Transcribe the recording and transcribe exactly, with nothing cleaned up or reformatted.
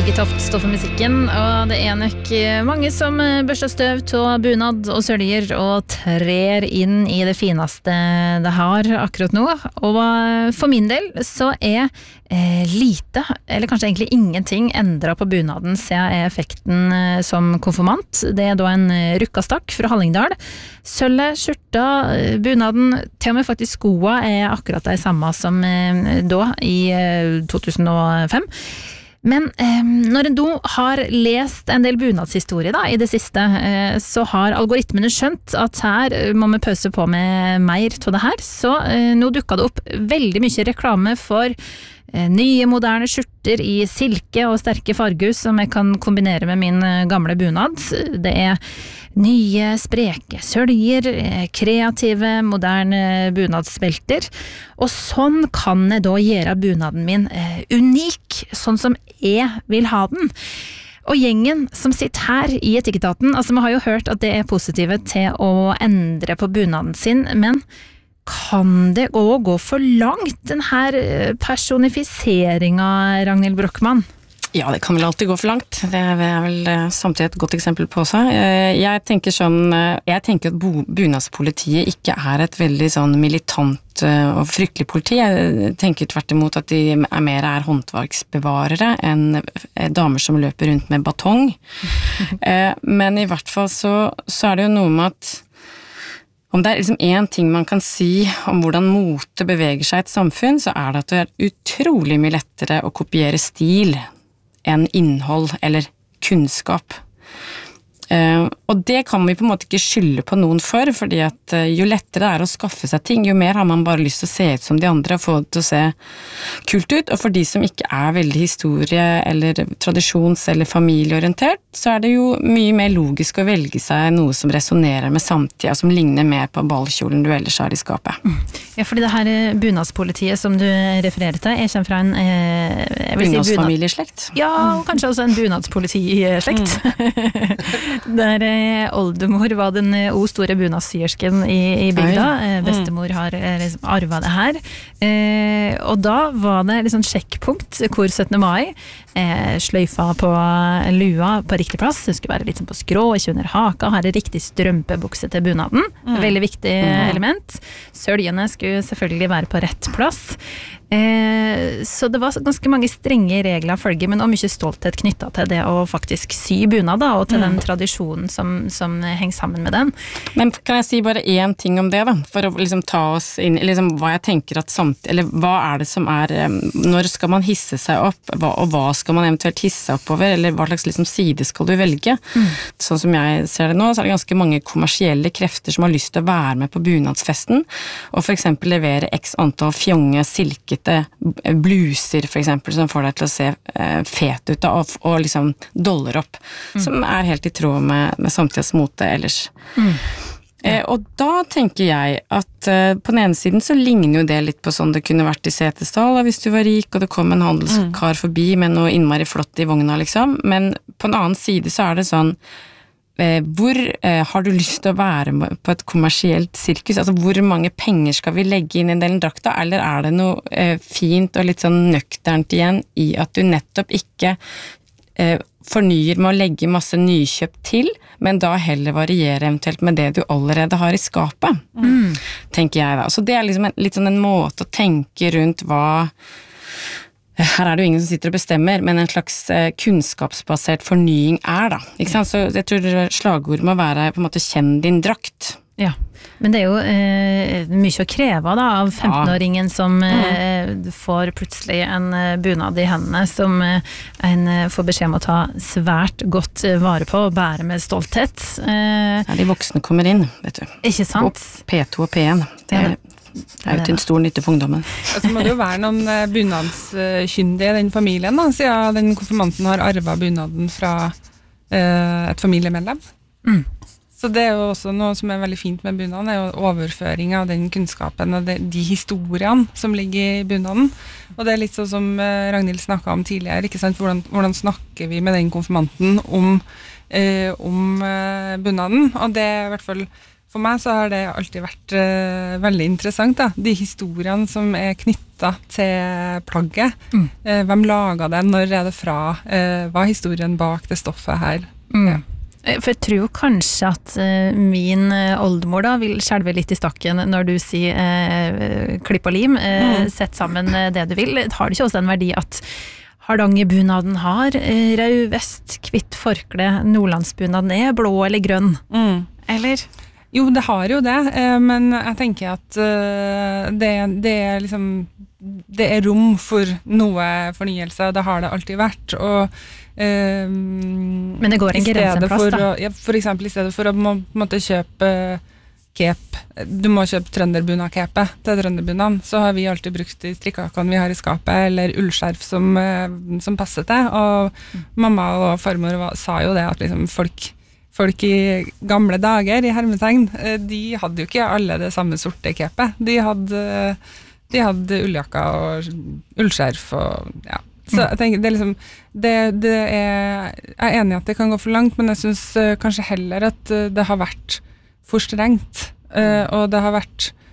Helge Toft står for musikken, og det er nok mange som børster støv til bunad og søljer og trer inn i det fineste det har akkurat nå. Og for min del så er eh, lite, eller kanskje egentlig ingenting endret på bunaden siden jeg fikk den som konfirmant. Det er da en rukkastakk fra Hallingdal. Sølvet, skjorta, bunaden, til og med faktisk skoa er akkurat det samme som eh, da i eh, to tusen og fem. Men eh, når en da har lest en del bunadshistorie da, i det siste, eh, så har algoritmene skjønt at her må vi pøse på med mer til det her. Så eh, nå dukket det opp veldig mye reklame for eh, nye, moderne skjorter i silke og sterke fargus som jeg kan kombinere med min gamle bunad. Det er nye, spreke søljer, kreative, moderne bunadsbelter. Og sånn kan jeg da gjøre bunaden min eh, unik, sånn som jeg vil ha den. Og gjengen som sitter her i Etikketaten, altså vi har jo hørt at det er positive til å endre på bunaden sin, men kan det også gå for langt, den her personifiseringen, Ragnhild Brochmann? Ja, det kan vel alltid gå for langt. Det er vel samtidig et godt eksempel på seg. Jeg tenker sånn, jeg tenker at bunadspolitiet ikke er et veldig sånn militant og fryktelig politi. Jeg tenker tvert imot at de er mer er håndverksbevarere enn damer som løper rundt med batong. Men i hvert fall så, så er det jo noe med at om det er liksom en ting man kan si om hvordan mote beveger seg i et samfunn, så er det at det er utrolig mye lettere å kopiere stil enn innhold eller kunnskap. Uh, og det kan vi på en måte ikke skylde på noen for, fordi at uh, jo lettere det er å skaffe seg ting, jo mer har man bare lyst til å se ut som de andre og få det til å se kult ut. Og for de som ikke er veldig historie- eller tradisjons- eller familieorientert, så er det jo mye mer logisk å velge seg noe som resonerer med samtida, som ligner mer på ballkjolen du ellers har i skapet. Mm. Ja, fordi det her bunadspolitiet som du refererer til, jeg kommer fra en eh, jeg vil si bunadsfamilieslekt. Ja, og kanskje også en bunadspolitislekt. Mm. Der eh, oldemor var den eh, o store bunadssyrsken i, i bygda. Eh, bestemor har eh, liksom arvet det her. Eh, og da var det liksom sjekkpunkt hvor syttende mai eh, sløyfa på lua på riktig plass. Det skulle være litt sånn på skrå, ikke under haka. Her er riktig strømpebukse til bunaden. Mm. Veldig viktig mm. element. Søljene skulle selvfølgelig være på rett plass. Eh, så det var ganske mange strenge regler å følge, men også mye stolthet knyttet til det å faktisk sy bunad da, og til mm. den tradisjonen som, som henger sammen med den. Men kan jeg si bare én ting om det da, for å liksom ta oss inn, liksom hva jeg tenker at samt, eller hva er det som er, når skal man hisse seg opp, hva, og hva skal man eventuelt hisse seg oppover, eller hva slags liksom side skal du velge? Mm. Sånn som jeg ser det nå, så er det ganske mange kommersielle krefter som har lyst til å være med på bunadsfesten, og for eksempel levere x antall fjonge, silke bluser for eksempel, som får deg til å se eh, fet ut da, og, og liksom doller opp, mm. som er helt i tråd med, med samtidsmote ellers. Mm. Eh, og da tenker jeg at eh, på den ene siden så ligner jo det litt på sånn det kunne vært i Setesdal, hvis du var rik og det kom en handelskar forbi med noe innmari flott i vogna liksom, men på en annen side så er det sånn Eh, hvor eh, har du lyst til å være på et kommersielt sirkus? Altså hvor mange penger skal vi legge inn i den drakta? Eller er det noe eh, fint og litt sånn nøkternt igjen i at du nettopp ikke eh, fornyer med å legge masse nykjøpt til, men da heller variere eventuelt med det du allerede har i skapet, mm. tenker jeg da. Så det er liksom en, litt sånn en måte å tenke rundt hva her er det jo ingen som sitter og bestemmer, men en slags eh, kunnskapsbasert fornying er da, ikke sant? Så jeg tror slagord må være på en måte kjenn din drakt. Ja, men det er jo eh, mye å kreve da, av femtenåringen som eh, får plutselig en bunad i hendene som eh, en får beskjed om å ta svært godt vare på og bære med stolthet. Eh, ja, de voksne kommer inn, vet du. Ikke sant? Og P to og P én, det er Det er jo til en stor nytte for ungdommen. Altså må det jo være noen bunadskyndige i den familien da, siden den konfirmanten har arvet bunaden fra eh, et familiemedlem. Mm. Så det er jo også noe som er veldig fint med bunaden, er jo overføring av den kunnskapen og de, de historiene som ligger i bunaden. Og det er litt sånn som eh, Ragnhild snakket om tidligere, ikke sant? Hvordan, hvordan snakker vi med den konfirmanten om, eh, om eh, bunaden? Og det er i hvert fall for meg så har det alltid vært uh, veldig interessant da. De historiene som er knyttet til plagget. Mm. Uh, hvem laget det, når er det fra, uh, hva er historien bak det stoffet her? Mm. Ja. For jeg tror kanskje at uh, min oldemor da vil skjelve litt i stakken når du sier uh, klipp og lim, uh, mm. sett sammen det du vil. Har det ikke også en verdi at Hardangerbunaden har uh, rød vest, hvitt forkle, nordlandsbunaden er blå eller grønn? Mm. Eller? Jo, det har jo det, uh, men jeg tenker at uh, det, det er liksom det er rom for noe fornyelse, det har det alltid vært, og Uh, men det går en grense en plass da? Å, ja, for eksempel i stedet for å må, måtte kjøpe kep, du må kjøpe trønderbunad-kepe til trønderbunaden, så har vi alltid brukt de strikkakene vi har i skapet, eller ullskjerf som, som passer til, og mm. mamma og farmor var, sa jo det at liksom folk, folk i gamle dager, i hermetegn, de hadde jo ikke alle det samme sorte kepet, de hadde, de hadde ulljakka og ullskjerf og ja. Så jeg tenker, det er liksom, det, det er, jeg er enig i at det kan gå for langt, men jeg synes uh, kanskje heller at uh, det har vært for strengt, uh, og det har vært